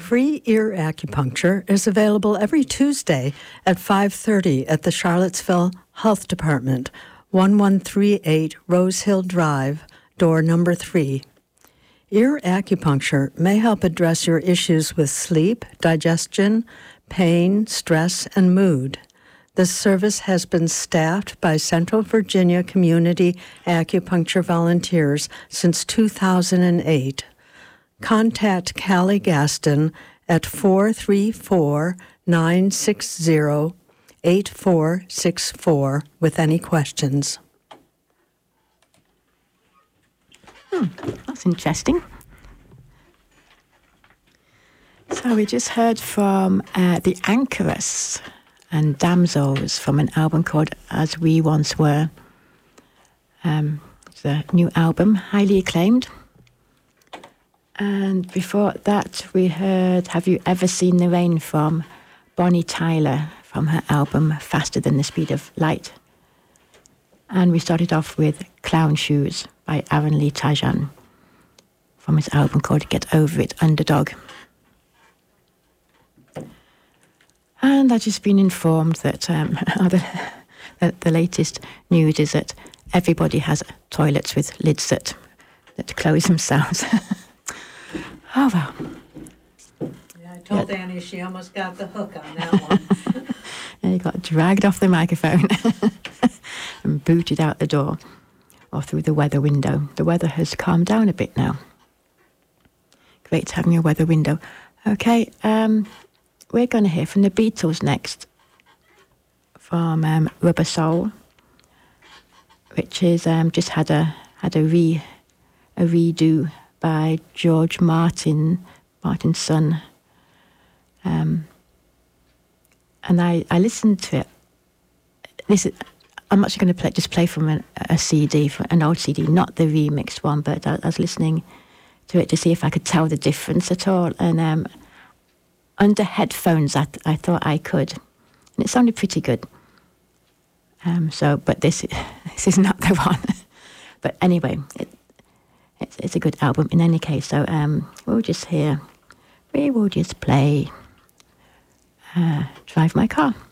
Free ear acupuncture is available every Tuesday at 5:30 at the Charlottesville Health Department, 1138 Rose Hill Drive, door number 3. Ear acupuncture may help address your issues with sleep, digestion, pain, stress, and mood. This service has been staffed by Central Virginia Community Acupuncture volunteers since 2008. Contact Callie Gaston at 434-960-8464 with any questions. That's interesting. So we just heard from the Anchoress and Damsels from an album called As We Once Were. It's a new album, highly acclaimed. And before that, we heard Have You Ever Seen the Rain from Bonnie Tyler from her album Faster Than the Speed of Light. And we started off with Clown Shoes by Aaron Lee Tajan from his album called Get Over It, Underdog. And I've just been informed that the latest news is that everybody has toilets with lids that close themselves. Oh, well. Yeah, I told Annie she almost got the hook on that one. And he got dragged off the microphone and booted out the door or through the weather window. The weather has calmed down a bit now. Great having a weather window. Okay, we're going to hear from the Beatles next, from Rubber Soul, which is just had a redo by George Martin's son. And I listened to it. I'm actually going to play from a CD, from an old CD, not the remixed one, but I was listening to it to see if I could tell the difference at all. And under headphones, I thought I could, and it sounded pretty good. But this is not the one. But anyway, it's a good album in any case. So we will just play Drive My Car.